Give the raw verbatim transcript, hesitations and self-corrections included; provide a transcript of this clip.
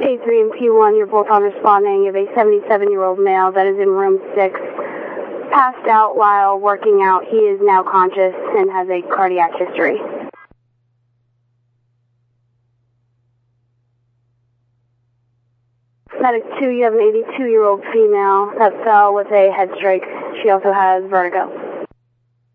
A three and P one, you're both on responding. You have a seventy-seven-year-old male that is in room six, passed out while working out. He is now conscious and has a cardiac history. Medic two, you have an eighty-two-year-old female that fell with a head strike. She also has vertigo.